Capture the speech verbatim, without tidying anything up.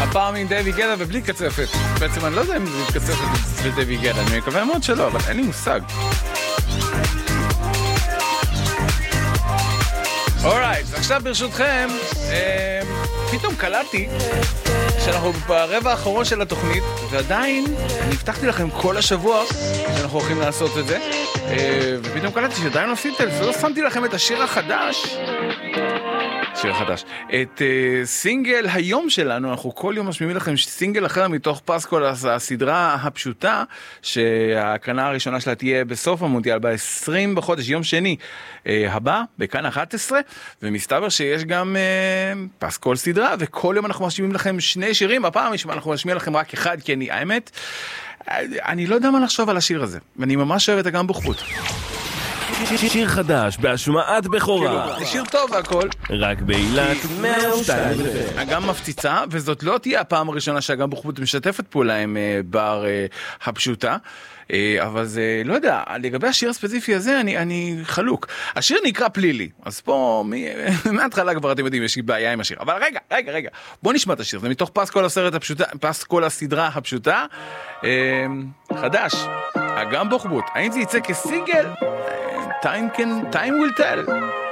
הפעם עם דבי גדה ובלי קצפת. בעצם אני לא יודע אם זה קצפת ודבי גדה, אני מקווה מאוד שלא, אבל אין לי מושג. אורייט, עכשיו ברשותכם, פתאום קלטתי שאנחנו ברבע האחרון של התוכנית, ועדיין אני הבטחתי לכם כל השבוע שאנחנו הולכים לעשות את זה, ופתאום קלטתי שעדיין לא עשיתי, ולא שמתי לכם את השיר החדש, שיר החדש, את סינגל היום שלנו. אנחנו כל יום משמיעים לכם סינגל אחר מתוך פסקול, הסדרה הפשוטה, שההקרנה הראשונה שלה תהיה בסוף המונדיאל, ב-עשרים בחודש, יום שני הבא, בכאן אחת עשרה, ומסתבר שיש גם פסקול סדרה, וכל יום אנחנו משמיעים לכם שני שירים. הפעם אנחנו משמיע לכם רק אחד, כי אני, האמת, אני לא יודע מה לחשוב על השיר הזה, ואני ממש אוהב את אגם בוחבוט. שיר חדש בהשמעת בכורה. זה שיר טוב והכל. רק באילת מאה ושתיים. אגם מפציצה, וזאת לא תהיה הפעם הראשונה שאגם בוחבוט משתפת פעולה עם בר הפשוטה. אבל זה, לא יודע, לגבי השיר הספציפי הזה, אני, אני חלוק. השיר נקרא פלילי, אז פה, מההתחלה כבר אתם יודעים, יש לי בעיה עם השיר. אבל רגע, רגע, רגע, בוא נשמע את השיר. זה מתוך פסקול הסרט הפשוטה, פסקול הסדרה הפשוטה. חדש, אגם בוחבוט. האם זה יצא כסינגל? Time can, time will tell.